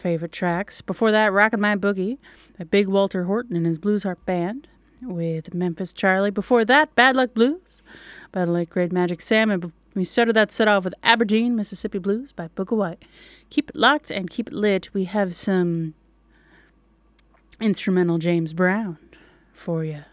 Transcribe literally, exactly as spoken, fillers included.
favorite tracks. Before that, Rockin' My Boogie by Big Walter Horton and his Blues Harp Band with Memphis Charlie. Before that, Bad Luck Blues by the late great Magic Sam. And we started that set off with Aberdeen, Mississippi Blues by Booker White. Keep it locked and keep it lit. We have some instrumental James Brown for you.